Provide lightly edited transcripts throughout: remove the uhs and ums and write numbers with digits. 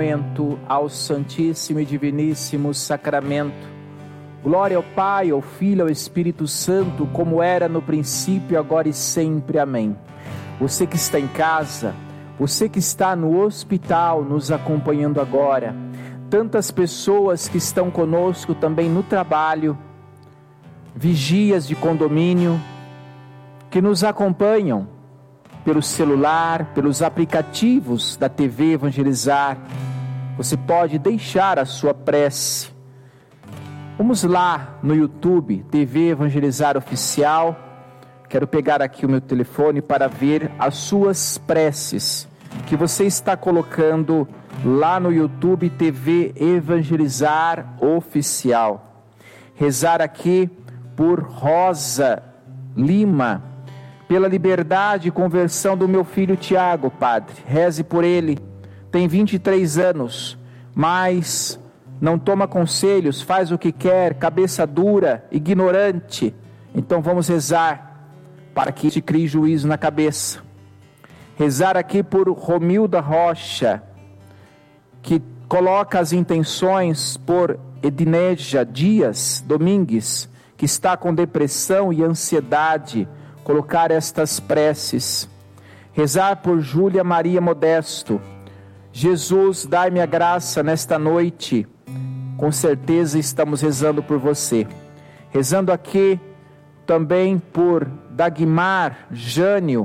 Ao Santíssimo e Diviníssimo Sacramento. Glória ao Pai, ao Filho, ao Espírito Santo, como era no princípio, agora e sempre. Amém. Você que está em casa, você que está no hospital, nos acompanhando agora, tantas pessoas que estão conosco também no trabalho, vigias de condomínio, que nos acompanham pelo celular, pelos aplicativos da TV Evangelizar. Você pode deixar a sua prece. Vamos lá no YouTube, TV Evangelizar Oficial. Quero pegar aqui o meu telefone para ver as suas preces que você está colocando lá no YouTube, TV Evangelizar Oficial. Rezar aqui por Rosa Lima, pela liberdade e conversão do meu filho Tiago, Padre. Reze por ele. Tem 23 anos, mas não toma conselhos, faz o que quer, cabeça dura, ignorante. Então vamos rezar para que te crie juízo na cabeça. Rezar aqui por Romilda Rocha, que coloca as intenções por Edneja Dias Domingues, que está com depressão e ansiedade. Colocar estas preces. Rezar por Júlia Maria Modesto. Jesus, dai-me a graça nesta noite. Com certeza estamos rezando por você. Rezando aqui também por Dagmar Jânio.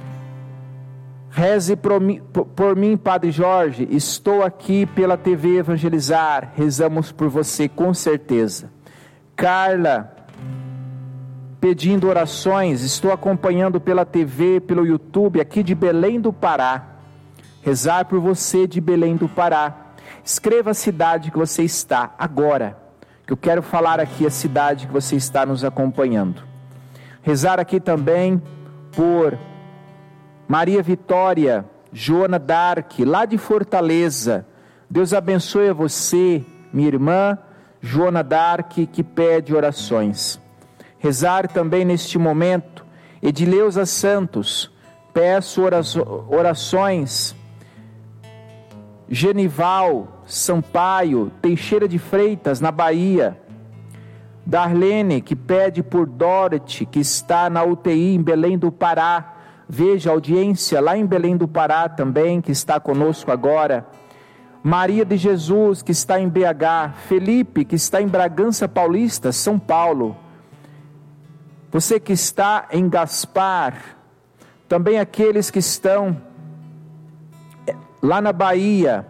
Reze por mim, Padre Jorge. Estou aqui pela TV Evangelizar. Rezamos por você com certeza. Carla, pedindo orações. Estou acompanhando pela TV, pelo YouTube, aqui de Belém do Pará. Rezar por você de Belém do Pará. Escreva a cidade que você está agora, que eu quero falar aqui a cidade que você está nos acompanhando. Rezar aqui também por Maria Vitória Joana Dark, lá de Fortaleza. Deus abençoe a você, minha irmã Joana Dark, que pede orações. Rezar também neste momento Edileuza Santos, peço orações. Genival Sampaio Teixeira de Freitas, na Bahia. Darlene, que pede por Dorothy, que está na UTI em Belém do Pará. Veja a audiência lá em Belém do Pará também, que está conosco agora. Maria de Jesus, que está em BH. Felipe, que está em Bragança Paulista, São Paulo. Você que está em Gaspar, também aqueles que estão lá na Bahia,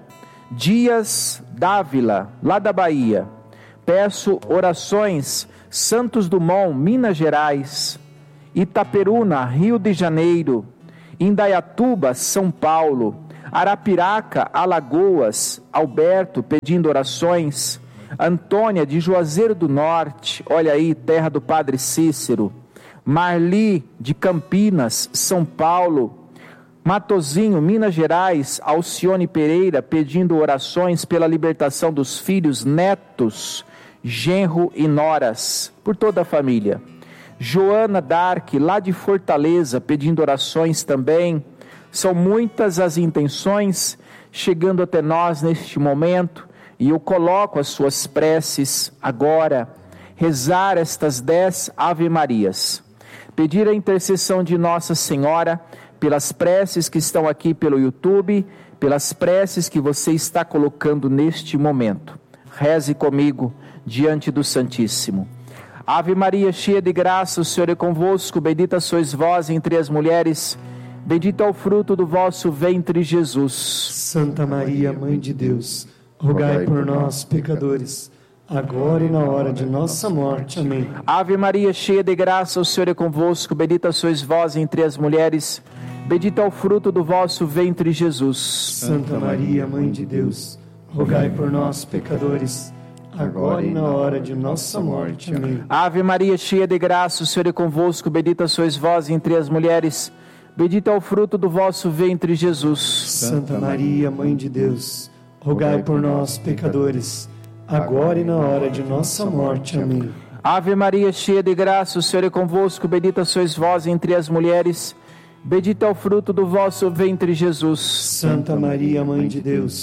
Dias Dávila, lá da Bahia. Peço orações, Santos Dumont, Minas Gerais, Itaperuna, Rio de Janeiro, Indaiatuba, São Paulo, Arapiraca, Alagoas, Alberto pedindo orações, Antônia de Juazeiro do Norte, olha aí, terra do Padre Cícero, Marli de Campinas, São Paulo, Matozinho, Minas Gerais, Alcione Pereira pedindo orações pela libertação dos filhos, netos, genro e noras, por toda a família. Joana Dark, lá de Fortaleza, pedindo orações também. São muitas as intenções chegando até nós neste momento, e eu coloco as suas preces agora. Rezar estas 10 Ave Marias. Pedir a intercessão de Nossa Senhora pelas preces que estão aqui pelo YouTube, pelas preces que você está colocando neste momento. Reze comigo diante do Santíssimo. Ave Maria, cheia de graça, o Senhor é convosco, bendita sois vós entre as mulheres, bendito é o fruto do vosso ventre, Jesus. Santa Maria, Mãe de Deus, rogai por nós, pecadores, agora e na hora de nossa morte. Amém. Ave Maria, cheia de graça, o Senhor é convosco, bendita sois vós entre as mulheres, bendito é o fruto do vosso ventre, Jesus. Santa Maria, Mãe de Deus, rogai por nós, pecadores, agora e na hora de nossa morte. Amém. Ave Maria, cheia de graça, o Senhor é convosco, bendita sois vós entre as mulheres, bendito é o fruto do vosso ventre, Jesus. Santa Maria, Mãe de Deus, rogai por nós, pecadores, agora e na hora de nossa morte. Amém. Ave Maria, cheia de graça, o Senhor é convosco, bendita sois vós entre as mulheres, bendito é o fruto do vosso ventre, Jesus. Santa Maria, Mãe de Deus,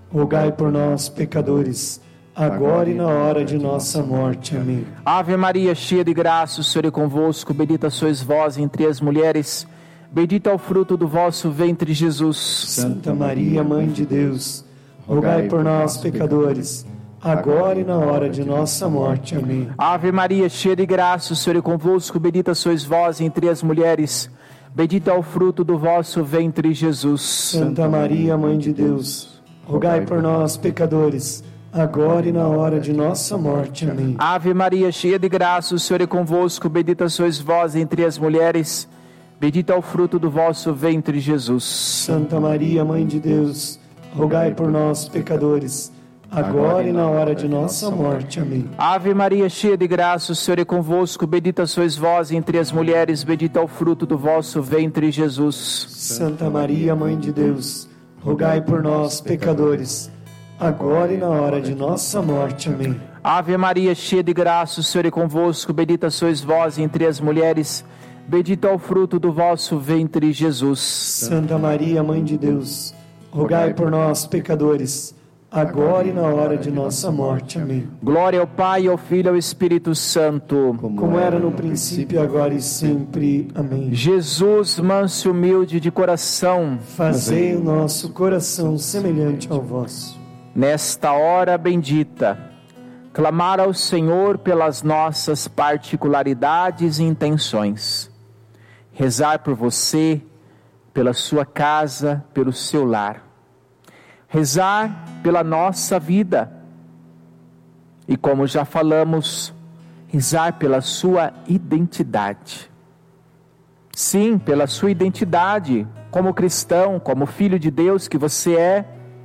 rogai por nós, pecadores, agora e na hora de nossa morte. Amém. Ave Maria, cheia de graça, o Senhor é convosco, bendita sois vós entre as mulheres, bendito é o fruto do vosso ventre, Jesus. Santa Maria, Mãe de Deus, rogai por nós, pecadores, agora e na hora de nossa morte. Amém. Ave Maria, cheia de graça, o Senhor é convosco, bendita sois vós entre as mulheres, bendito é o fruto do vosso ventre, Jesus. Santa Maria, Mãe de Deus, rogai por nós, pecadores, agora e na hora de nossa morte. Amém. Ave Maria, cheia de graça, o Senhor é convosco, bendita sois vós entre as mulheres, bendito é o fruto do vosso ventre, Jesus. Santa Maria, Mãe de Deus, rogai por nós, pecadores, agora e na hora de nossa morte. Amém. Ave Maria, cheia de graça, o Senhor é convosco, bendita sois vós entre as mulheres, bendito é o fruto do vosso ventre, Jesus. Santa Maria, Mãe de Deus, rogai por nós, pecadores, agora e na hora de nossa morte. Amém. Ave Maria, cheia de graça, o Senhor é convosco, bendita sois vós entre as mulheres, bendito é o fruto do vosso ventre, Jesus. Santa Maria, Mãe de Deus, rogai por nós, pecadores, agora e na hora de nossa morte. Amém. Glória ao Pai, ao Filho e ao Espírito Santo, como era no princípio, agora e sempre. Amém. Jesus, manso e humilde de coração, fazei o nosso coração semelhante ao vosso. Nesta hora bendita, clamar ao Senhor pelas nossas particularidades e intenções, rezar por você, pela sua casa, pelo seu lar, rezar pela nossa vida e, como já falamos, rezar pela sua identidade. Sim, pela sua identidade como cristão, como filho de Deus que você é.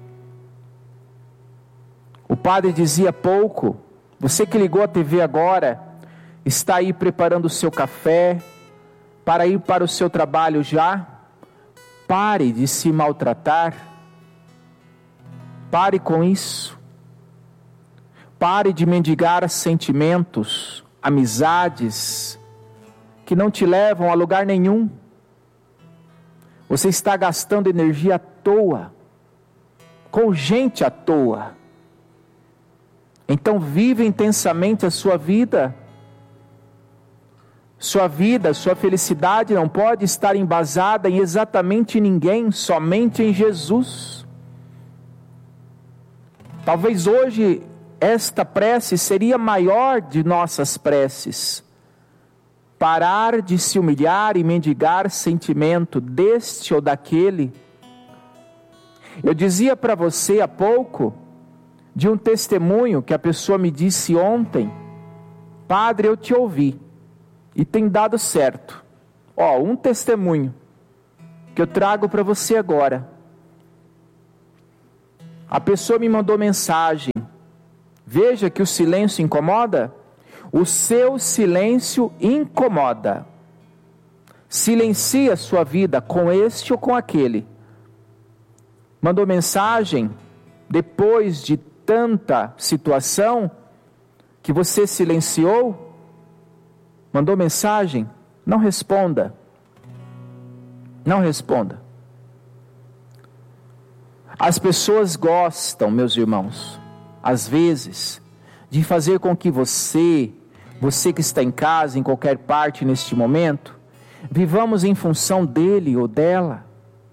O padre dizia há pouco, você que ligou a TV agora, está aí preparando o seu café para ir para o seu trabalho já? Pare de se maltratar. Pare com isso. Pare de mendigar sentimentos, amizades que não te levam a lugar nenhum. Você está gastando energia à toa, com gente à toa. Então vive intensamente a sua vida. Sua vida, sua felicidade não pode estar embasada em exatamente ninguém, somente em Jesus. Talvez hoje esta prece seria a maior de nossas preces. Parar de se humilhar e mendigar sentimento deste ou daquele. Eu dizia para você há pouco de um testemunho que a pessoa me disse ontem: padre, eu te ouvi e tem dado certo. Um testemunho que eu trago para você agora. A pessoa me mandou mensagem: veja que o silêncio incomoda. O seu silêncio incomoda. Silencie a sua vida com este ou com aquele. Mandou mensagem depois de tanta situação que você silenciou. Mandou mensagem? Não responda. Não responda. As pessoas gostam, meus irmãos, às vezes, de fazer com que você que está em casa, em qualquer parte neste momento, vivamos em função dele ou dela.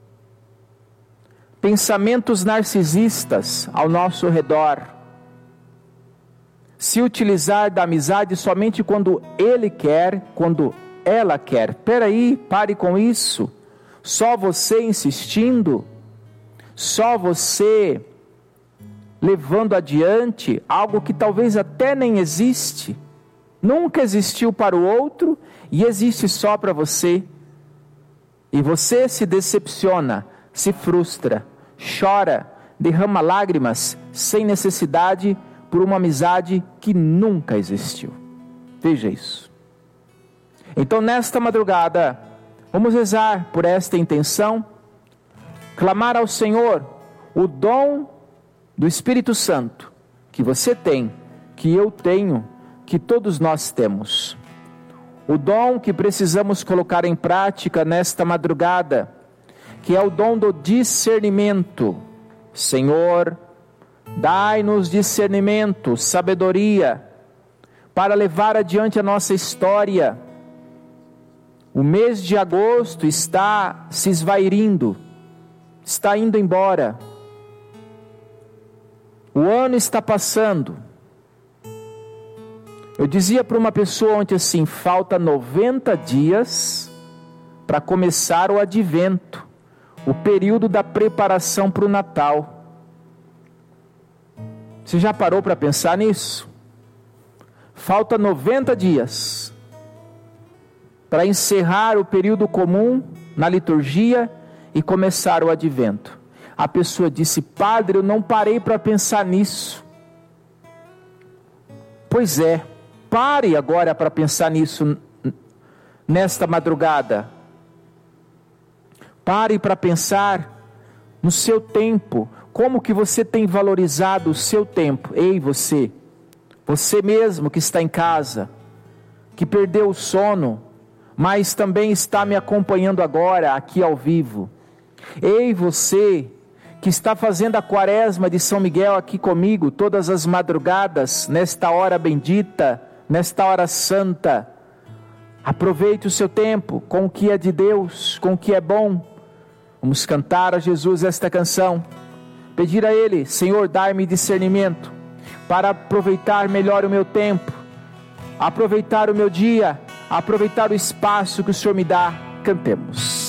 Pensamentos narcisistas ao nosso redor. Se utilizar da amizade somente quando ele quer, quando ela quer. Peraí, pare com isso. Só você insistindo, só você levando adiante algo que talvez até nem existe, nunca existiu para o outro e existe só para você. E você se decepciona, se frustra, chora, derrama lágrimas sem necessidade por uma amizade que nunca existiu. Veja isso. Então, nesta madrugada, vamos rezar por esta intenção, clamar ao Senhor o dom do Espírito Santo que você tem, que eu tenho, que todos nós temos. O dom que precisamos colocar em prática nesta madrugada, que é o dom do discernimento. Senhor, Dai-nos discernimento, sabedoria, para levar adiante a nossa história. O mês de agosto está se esvairindo, está indo embora. O ano está passando. Eu dizia para uma pessoa ontem assim: falta 90 dias para começar o advento, o período da preparação para o Natal. Você já parou para pensar nisso? Falta 90 dias para encerrar o período comum na liturgia e começar o advento. A pessoa disse: padre, eu não parei para pensar nisso. Pois é, pare agora para pensar nisso nesta madrugada. Pare para pensar no seu tempo. Como que você tem valorizado o seu tempo? Ei, você mesmo que está em casa, que perdeu o sono, mas também está me acompanhando agora, aqui ao vivo. Ei, você que está fazendo a quaresma de São Miguel aqui comigo, todas as madrugadas, nesta hora bendita, nesta hora santa. Aproveite o seu tempo com o que é de Deus, com o que é bom. Vamos cantar a Jesus esta canção. Pedir a Ele: Senhor, dai-me discernimento para aproveitar melhor o meu tempo, aproveitar o meu dia, aproveitar o espaço que o Senhor me dá. Cantemos.